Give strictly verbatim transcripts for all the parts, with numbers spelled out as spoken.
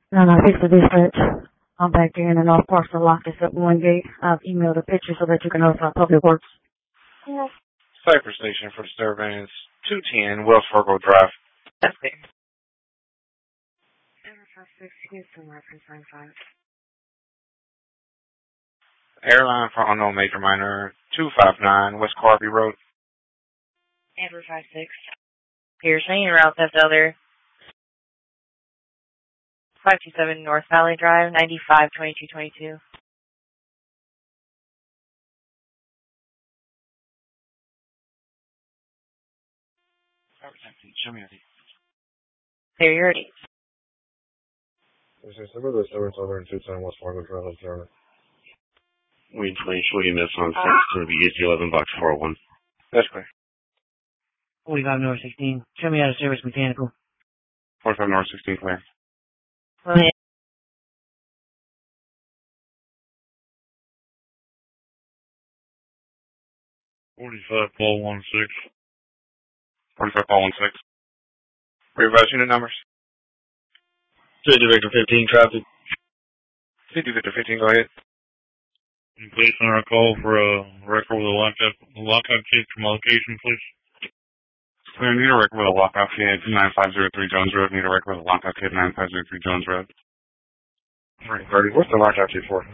No, no, fix the dispatch. I'm back in and I'll partially lock this up one gate. I've emailed a picture so that you can notify Public Works. Yeah. Cypress Station for disturbance, two ten Wells Fargo Drive. That's it. seven five six, Houston, reference nine five. Airline for unknown major minor, two five nine West Carby Road. Amber five six. Pearson, route theft other. five two seven North Valley Drive, ninety-five twenty-two twenty-two. Show me a D. There, you're ready. This is some of the servants over in Tucson, West Fargo Drive, Florida. We twenty, showing this on six, it's going to be E C eleven box four oh one. That's clear. forty-five North sixteen. Show me out of service mechanical. forty-five North sixteen clear. Go ahead. forty-five Paul one six. forty-five Paul one six. Revised unit numbers. City Victor fifteen traffic. City Victor fifteen, go ahead. Please on our call for a record with a lockout, lockout kit from my location, please. Clear, need a record with a lockout kit, nine five zero three Jones Road. Need a record with a lockout kit, nine five zero three Jones Road. Alright, Birdie, what's the lockout key for?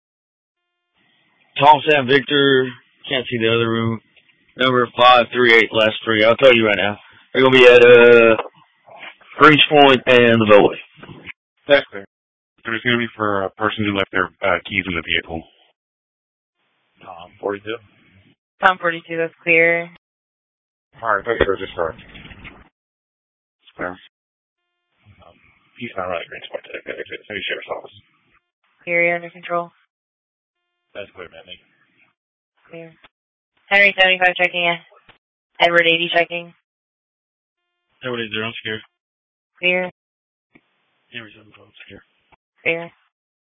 Tom Sam Victor, can't see the other room. Number five three eight, last three. I'll tell you right now. They're going to be at, uh, Breach Point and the Beltway. That's clear. There's going to be for a person who left their uh, keys in the vehicle. Tom forty-two. Tom forty-two, that's clear. Alright, thanks for this start. It's clear. Um, he's not right, Green Spot today. City Sheriff's Office. Clear, you're under control. That's clear, man. Thank you. Clear. Henry seventy-five checking in. Edward eighty checking. Edward eighty, I'm scared. Clear. Henry seventy-five, I'm scared. Clear.